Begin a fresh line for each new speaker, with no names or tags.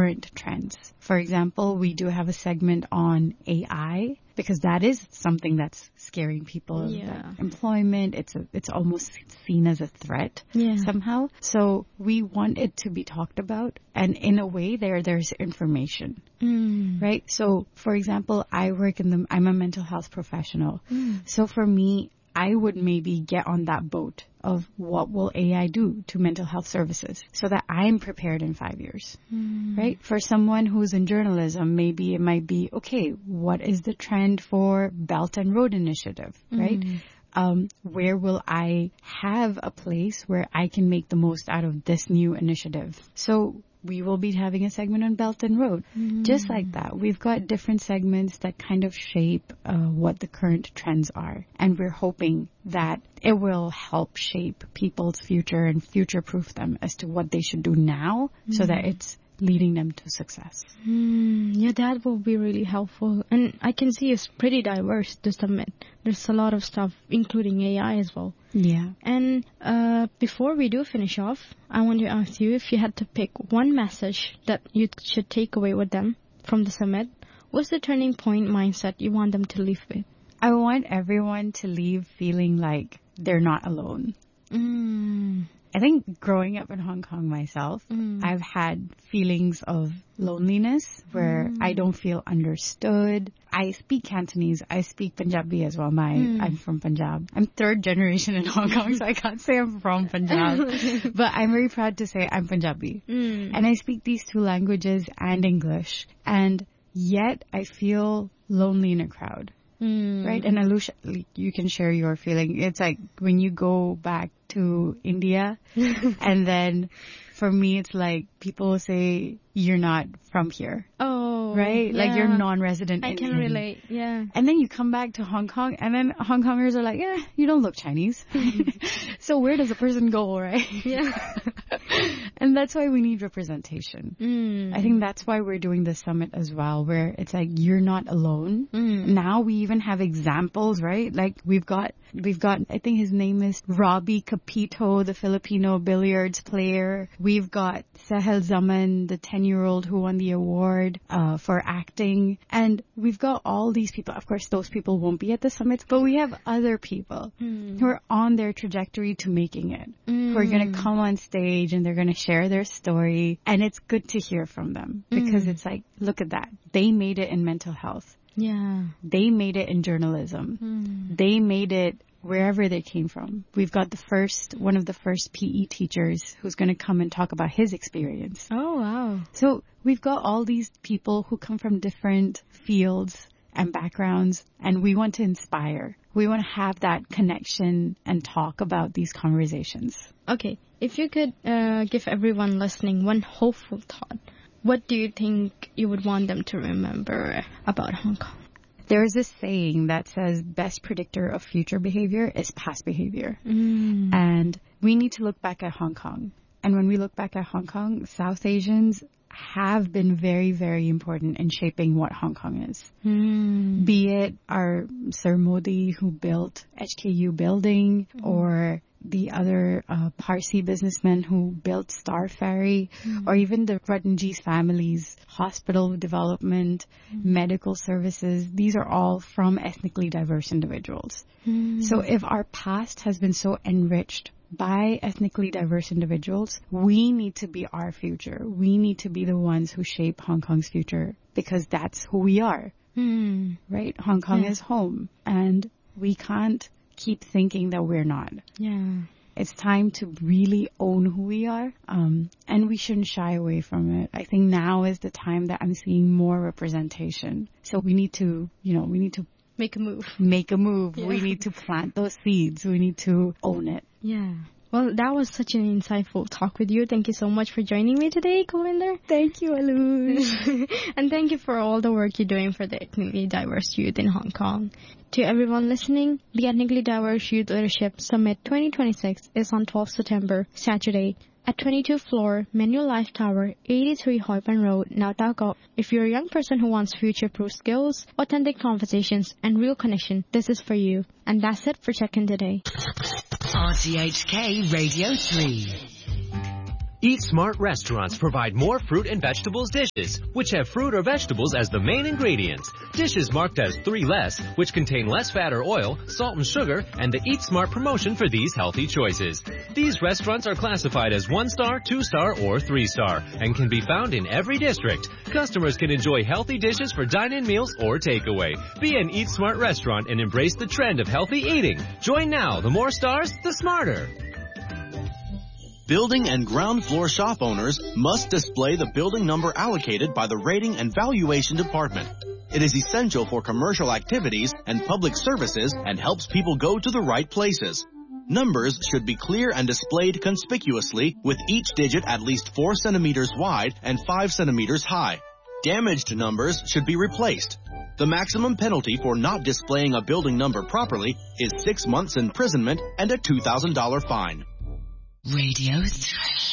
current trends. For example, we do have a segment on AI because that is something that's scaring people.
Yeah.
Employment, it's almost seen as a threat somehow. So we want it to be talked about, and in a way there's information. Right? So for example, I'm a mental health professional. So for me, I would maybe get on that boat of what will AI do to mental health services so that I'm prepared in 5 years, right? For someone who's in journalism, maybe it might be, okay, what is the trend for Belt and Road Initiative, right? Where will I have a place where I can make the most out of this new initiative? So we will be having a segment on Belt and Road. Just like that. We've got different segments that kind of shape what the current trends are. And we're hoping that it will help shape people's future and future-proof them as to what they should do now so that it's leading them to success.
Yeah, that will be really helpful. And I can see it's pretty diverse, the summit. There's a lot of stuff, including AI as well.
Yeah.
And before we do finish off, I want to ask you, if you had to pick one message that you should take away with them from the summit, what's the turning point mindset you want them to leave with?
I want everyone to leave feeling like they're not alone. I think growing up in Hong Kong myself, I've had feelings of loneliness where I don't feel understood. I speak Cantonese. I speak Punjabi as well. I'm from Punjab. I'm third generation in Hong Kong, so I can't say I'm from Punjab. But I'm very proud to say I'm Punjabi. And I speak these two languages and English. And yet I feel lonely in a crowd. Right? And Alusha, you can share your feeling. It's like when you go back to India and then for me it's like people say you're not from here.
Oh,
right?
Yeah.
Like you're non-resident
I can
Indian.
relate, yeah.
And then you come back to Hong Kong and then Hong Kongers are like, you don't look Chinese. So where does a person go, right?
Yeah.
And that's why we need representation. I think that's why we're doing this summit as well, where it's like you're not alone. Now we even have examples, right? Like we've got, I think his name is Robbie Capito, the Filipino billiards player. We've got Sahel Zaman, the 10-year-old who won the award for acting. And we've got all these people. Of course, those people won't be at the summit, but we have other people who are on their trajectory to making it, who are going to come on stage and they're going to share their story. And it's good to hear from them because it's like, look at that. They made it in mental health.
Yeah.
They made it in journalism. They made it wherever they came from. We've got one of the first PE teachers who's going to come and talk about his experience.
Oh, wow.
So we've got all these people who come from different fields and backgrounds, and we want to inspire. We want to have that connection and talk about these conversations.
Okay, if you could give everyone listening one hopeful thought, what do you think you would want them to remember about Hong Kong?
There's this saying that says best predictor of future behavior is past behavior. And we need to look back at Hong Kong. And when we look back at Hong Kong, South Asians have been very, very important in shaping what Hong Kong is. Be it our Sir Modi who built HKU building or the other Parsi businessmen who built Star Ferry, or even the Ratnji's families, hospital development, medical services. These are all from ethnically diverse individuals. So if our past has been so enriched by ethnically diverse individuals, we need to be our future. We need to be the ones who shape Hong Kong's future because that's who we are. Right? Hong Kong is home, and we can't keep thinking that we're not.
Yeah.
It's time to really own who we are, and we shouldn't shy away from it. I think now is the time that I'm seeing more representation. So we need to,
make a move.
Yeah. We need to plant those seeds. We need to own it.
Yeah. Well, that was such an insightful talk with you. Thank you so much for joining me today, Kulwinder.
Thank you, Alush.
And thank you for all the work you're doing for the ethnically diverse youth in Hong Kong. To everyone listening, the Ethnically Diverse Youth Leadership Summit 2026 is on 12th September, Saturday, at 22 floor, Manulife Tower, 83 Hoi Pan Road, Nau Ta Kok. If you're a young person who wants future-proof skills, authentic conversations, and real connection, this is for you. And that's it for Check-In today.
RTHK Radio 3. Eat Smart restaurants provide more fruit and vegetables dishes, which have fruit or vegetables as the main ingredients. Dishes marked as 3 less, which contain less fat or oil, salt and sugar, and the Eat Smart promotion for these healthy choices. These restaurants are classified as 1-star, 2-star, or 3-star, and can be found in every district. Customers can enjoy healthy dishes for dine-in meals or takeaway. Be an Eat Smart restaurant and embrace the trend of healthy eating. Join now. The more stars, the smarter.
Building and ground floor shop owners must display the building number allocated by the Rating and Valuation Department. It is essential for commercial activities and public services and helps people go to the right places. Numbers should be clear and displayed conspicuously, with each digit at least 4 centimeters wide and 5 centimeters high. Damaged numbers should be replaced. The maximum penalty for not displaying a building number properly is 6 months imprisonment and a $2,000 fine.
Radio 3.